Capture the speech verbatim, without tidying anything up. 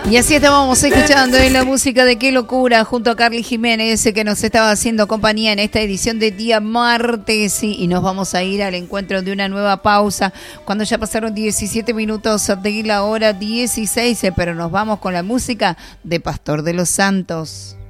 Y así estábamos escuchando en la música de Qué Locura junto a Carly Jiménez, que nos estaba haciendo compañía en esta edición de día martes, y, y nos vamos a ir al encuentro de una nueva pausa cuando ya pasaron diecisiete minutos de la hora dieciséis, pero nos vamos con la música de Pastor de los Santos.